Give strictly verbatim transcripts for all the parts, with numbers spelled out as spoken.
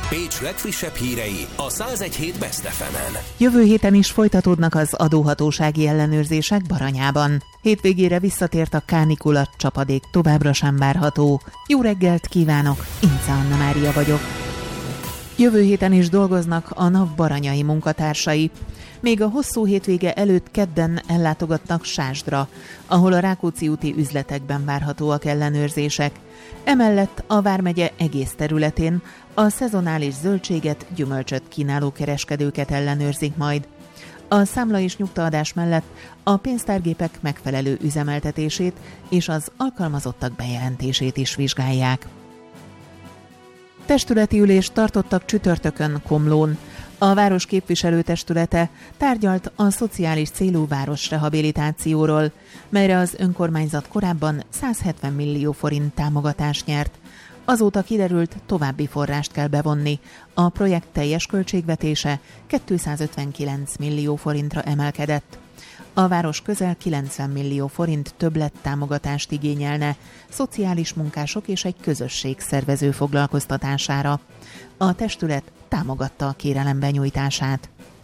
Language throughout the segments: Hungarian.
Pécs legfrissebb hírei a száz egy hét Best ef emen. Jövő héten is folytatódnak az adóhatósági ellenőrzések Baranyában. Hétvégére visszatért a kánikula, csapadék továbbra sem várható. Jó reggelt kívánok, Ince Anna Mária vagyok. Jövő héten is dolgoznak a NAV baranyai munkatársai. Még a hosszú hétvége előtt kedden ellátogatnak Sásdra, ahol a Rákóczi úti üzletekben várhatóak ellenőrzések. Emellett a vármegye egész területén a szezonális zöldséget, gyümölcsöt kínáló kereskedőket ellenőrzik majd. A számla és nyugtaadás mellett a pénztárgépek megfelelő üzemeltetését és az alkalmazottak bejelentését is vizsgálják. Testületi ülést tartottak csütörtökön Komlón. A város képviselőtestülete tárgyalt a szociális célú városrehabilitációról, melyre az önkormányzat korábban százhetven millió forint támogatást nyert. Azóta kiderült, további forrást kell bevonni. A projekt teljes költségvetése kétszázötvenkilenc millió forintra emelkedett. A város közel kilencven millió forint többlet támogatást igényelne szociális munkások és egy közösség szervező foglalkoztatására. A testület támogatta a kérelem benyújtását.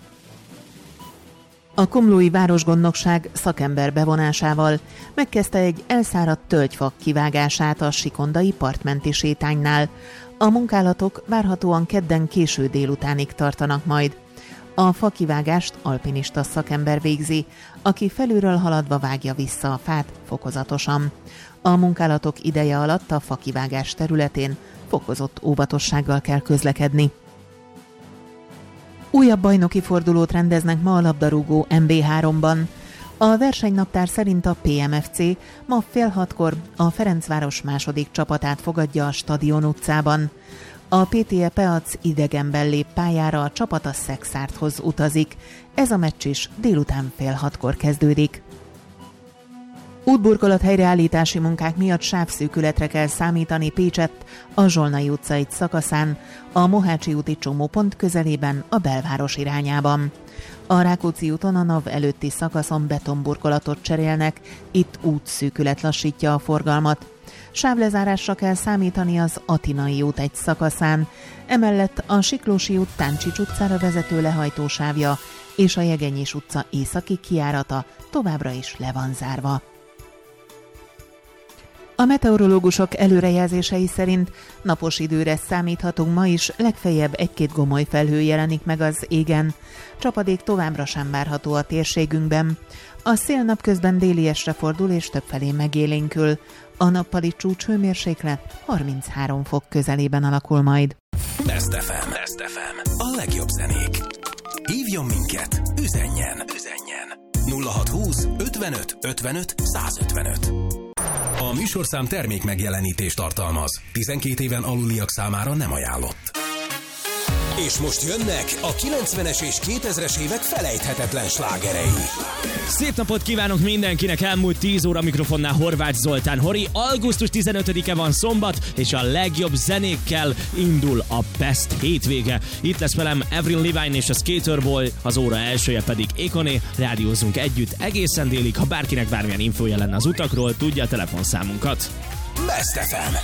A komlói városgondnokság szakember bevonásával megkezdte egy elszáradt tölgyfa kivágását a sikondai partmenti sétánynál. A munkálatok várhatóan kedden késő délutánig tartanak majd. A fakivágást alpinista szakember végzi, aki felülről haladva vágja vissza a fát fokozatosan. A munkálatok ideje alatt a fakivágás területén fokozott óvatossággal kell közlekedni. Újabb bajnoki fordulót rendeznek ma a labdarúgó em bé háromban. A versenynaptár szerint a pé em ef cé ma fél hatkor a Ferencváros második csapatát fogadja a Stadion utcában. A pé té e Peac idegenben lép pályára, a csapat a Szexárthoz utazik. Ez a meccs is délután fél hatkor kezdődik. Útburkolat helyreállítási munkák miatt sávszűkületre kell számítani Pécsett, a Zsolnai utca egy szakaszán, a Mohácsi úti csomópont közelében a belváros irányában. A Rákóczi úton a NAV előtti szakaszon betonburkolatot cserélnek, itt útszűkület lassítja a forgalmat. Sávlezárásra kell számítani az Atinai út egy szakaszán, emellett a Siklósi út Táncsics utcára vezető lehajtósávja és a Jegenyés utca északi kijárata továbbra is le van zárva. A meteorológusok előrejelzései szerint napos időre számíthatunk ma is, legfeljebb egy-két gomoly felhő jelenik meg az égen. Csapadék továbbra sem várható a térségünkben. A szél napközben déliesre fordul és többfelé megélénkül. A nappali csúcshőmérséklet harminchárom fok közelében alakul majd. Best ef em. Best ef em. A legjobb zenék. Hívjon minket, üzenjen. Üzenjen. nulla hatszázhúsz ötvenöt ötvenöt százötvenöt. A műsorszám termék megjelenítést tartalmaz. tizenkét éven aluliak számára nem ajánlott. És most jönnek a kilencvenes és kétezres évek felejthetetlen slágerei. Szép napot kívánok mindenkinek, elmúlt tíz óra mikrofonnál Horváth Zoltán Hori. augusztus tizenötödike van szombat, és a legjobb zenékkel indul a Best hétvége. Itt lesz velem Avril Lavigne és a Skaterboy, az óra elsője pedig Ekoné. Rádiózzunk együtt egészen délig, ha bárkinek bármilyen infója lenne az utakról, tudja a telefonszámunkat. Best ef em.